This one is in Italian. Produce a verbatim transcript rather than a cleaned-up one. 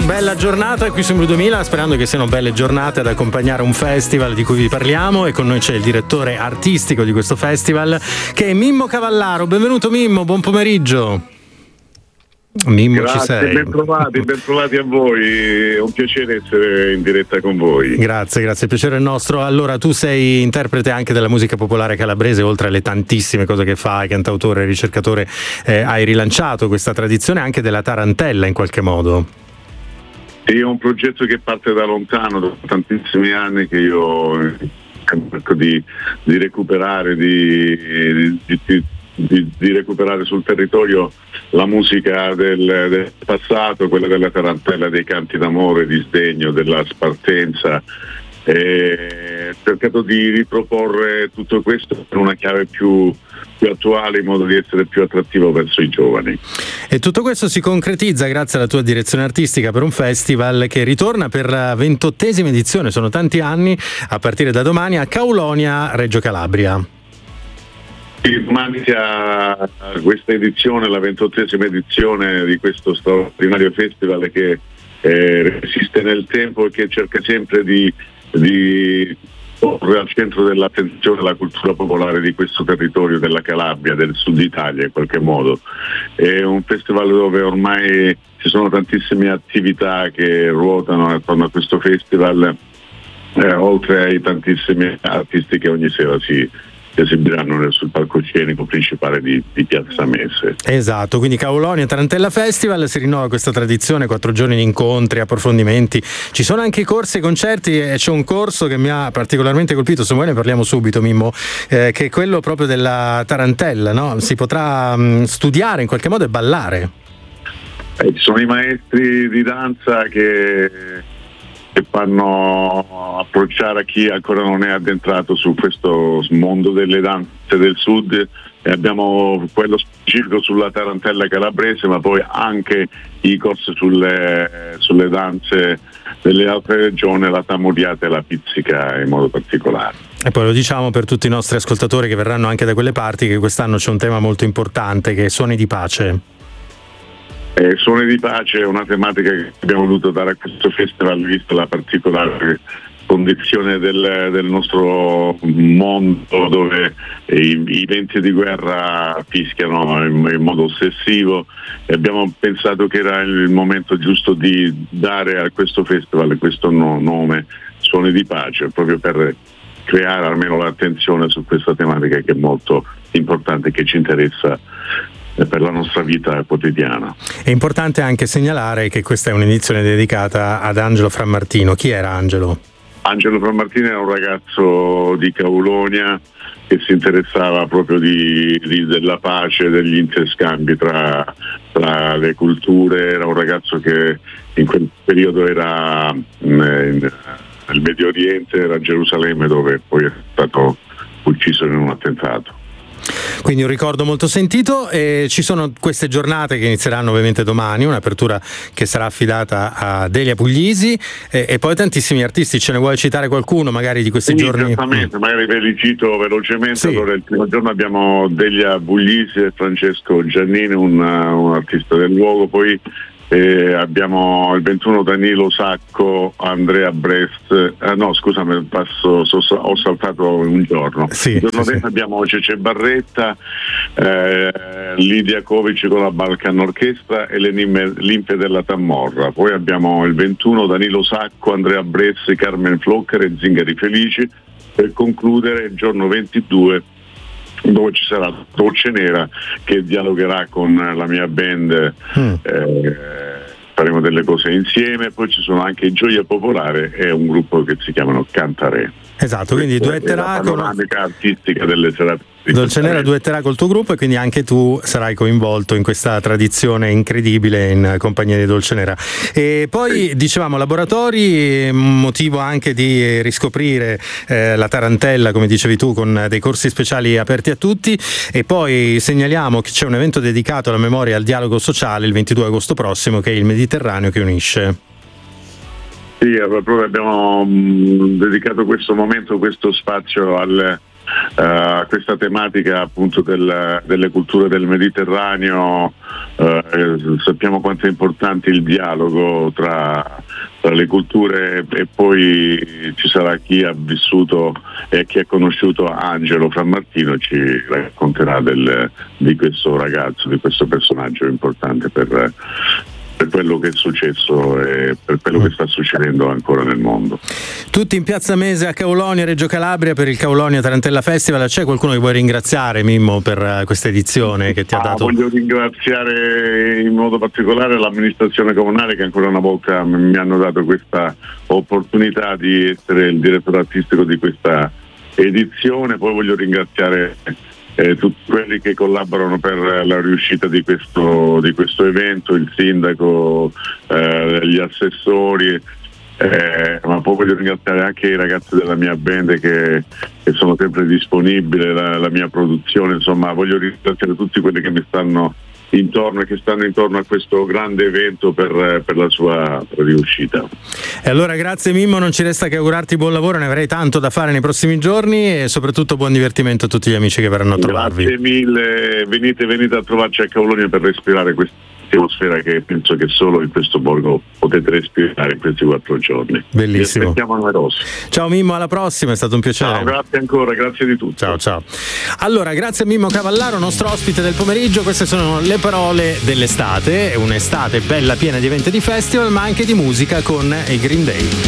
Bella giornata qui su Blu duemila, sperando che siano belle giornate ad accompagnare un festival di cui vi parliamo, e con noi c'è il direttore artistico di questo festival che è Mimmo Cavallaro. Benvenuto Mimmo, buon pomeriggio. Mimmo, grazie, ci sei? Ben trovati, ben trovati a voi, è un piacere essere in diretta con voi. Grazie, grazie, il piacere è nostro. Allora, tu sei interprete anche della musica popolare calabrese, oltre alle tantissime cose che fai, cantautore, ricercatore, eh, hai rilanciato questa tradizione anche della tarantella in qualche modo. Sì, è un progetto che parte da lontano, da tantissimi anni, che io cerco di, di recuperare, di, di, di Di, di recuperare sul territorio la musica del, del passato, quella della tarantella, dei canti d'amore, di sdegno, della spartenza. E ho cercato di riproporre tutto questo in una chiave più, più attuale, in modo di essere più attrattivo verso i giovani. E tutto questo si concretizza grazie alla tua direzione artistica per un festival che ritorna per la ventottesima edizione, sono tanti anni, a partire da domani a Kaulonia, Reggio Calabria. Domani sia questa edizione, la ventottesima edizione di questo straordinario festival che eh, resiste nel tempo e che cerca sempre di, di porre al centro dell'attenzione la cultura popolare di questo territorio della Calabria, del sud Italia in qualche modo. È un festival dove ormai ci sono tantissime attività che ruotano attorno a questo festival, eh, oltre ai tantissimi artisti che ogni sera si esibiranno sul palcoscenico principale di, di Piazza Messe. Esatto, quindi Kaulonia Tarantella Festival, si rinnova questa tradizione, quattro giorni di incontri, approfondimenti, ci sono anche corsi e concerti, e c'è un corso che mi ha particolarmente colpito, se vuoi ne parliamo subito Mimmo, eh, che è quello proprio della tarantella, no? Si potrà mh, studiare in qualche modo e ballare. Eh, ci sono i maestri di danza che che fanno approcciare a chi ancora non è addentrato su questo mondo delle danze del sud, e abbiamo quello specifico sulla tarantella calabrese, ma poi anche i corsi sulle, sulle danze delle altre regioni, la tamuriata e la pizzica in modo particolare. E poi lo diciamo per tutti i nostri ascoltatori che verranno anche da quelle parti, che quest'anno c'è un tema molto importante, che è Suoni di Pace. Eh, Suoni di Pace è una tematica che abbiamo voluto dare a questo festival, vista la particolare condizione del, del nostro mondo, dove i, i venti di guerra fischiano in, in modo ossessivo, e abbiamo pensato che era il momento giusto di dare a questo festival questo no, nome, Suoni di Pace, proprio per creare almeno l'attenzione su questa tematica che è molto importante, che ci interessa per la nostra vita quotidiana. È importante anche segnalare che questa è un'edizione dedicata ad Angelo Frammartino. Chi era Angelo? Angelo Frammartino era un ragazzo di Kaulonia che si interessava proprio di, di, della pace, degli interscambi tra, tra le culture. Era un ragazzo che in quel periodo era nel Medio Oriente, era a Gerusalemme, dove poi è stato ucciso in un attentato. Quindi un ricordo molto sentito, e ci sono queste giornate che inizieranno ovviamente domani, un'apertura che sarà affidata a Delia Puglisi, e, e poi tantissimi artisti. Ce ne vuoi citare qualcuno magari di questi sì, giorni? Esattamente, magari ve li cito velocemente. Sì. Allora, il primo giorno abbiamo Delia Puglisi e Francesco Giannini, un, un artista del luogo, poi Eh, abbiamo il ventuno Danilo Sacco, Andrea Brest, eh, no scusami, passo, so, ho saltato un giorno. Sì, il giorno sì, sì. Abbiamo Cece Barretta, eh, Lidia Kovic con la Balkan Orchestra e le Linfe della Tammorra. Poi abbiamo il ventuno Danilo Sacco, Andrea Brest, Carmen Flocker e Zingari Felici, per concludere il giorno ventidue, dove ci sarà Dolce Nera che dialogherà con la mia band, mm. eh, faremo delle cose insieme. Poi ci sono anche Gioia Popolare e un gruppo che si chiamano Cantare. Esatto, quindi duetterà con la panoramica artistica delle serate. Dolce Nera duetterà col tuo gruppo, e quindi anche tu sarai coinvolto in questa tradizione incredibile in compagnia di Dolce Nera. E poi dicevamo laboratori, motivo anche di riscoprire eh, la tarantella, come dicevi tu, con dei corsi speciali aperti a tutti. E poi segnaliamo che c'è un evento dedicato alla memoria e al dialogo sociale il ventidue agosto prossimo, che è il Mediterraneo che unisce. Sì, proprio abbiamo mh, dedicato questo momento, questo spazio al uh, questa tematica appunto del, delle culture del Mediterraneo. Uh, sappiamo quanto è importante il dialogo tra, tra le culture, e poi ci sarà chi ha vissuto e chi ha conosciuto Angelo Frammartino, ci racconterà del, di questo ragazzo, di questo personaggio importante per, per quello che è successo e per quello che sta succedendo ancora nel mondo. Tutti in Piazza Mese a Caulonia, Reggio Calabria, per il Caulonia Tarantella Festival. C'è qualcuno che vuoi ringraziare, Mimmo, per questa edizione che ti ha ah, dato? Voglio ringraziare in modo particolare l'amministrazione comunale, che ancora una volta mi hanno dato questa opportunità di essere il direttore artistico di questa edizione. Poi voglio ringraziare Eh, tutti quelli che collaborano per la riuscita di questo, di questo evento, il sindaco, eh, gli assessori, eh, ma poi voglio ringraziare anche i ragazzi della mia band che, che sono sempre disponibili, la, la mia produzione, insomma voglio ringraziare tutti quelli che mi stanno intorno e che stanno intorno a questo grande evento per, per la sua riuscita. E allora grazie Mimmo, non ci resta che augurarti buon lavoro, ne avrai tanto da fare nei prossimi giorni e soprattutto buon divertimento a tutti gli amici che verranno a trovarvi. Grazie mille, venite, venite a trovarci a Caulonia per respirare questa atmosfera che penso che solo in questo borgo potete respirare in questi quattro giorni. Bellissimo. Vi aspettiamo numerosi. Ciao Mimmo, alla prossima, è stato un piacere. Ciao, grazie ancora, grazie di tutto. Ciao ciao. Allora, grazie a Mimmo Cavallaro, nostro ospite del pomeriggio. Queste sono le parole dell'estate, un'estate bella piena di eventi e di festival, ma anche di musica con i Green Day.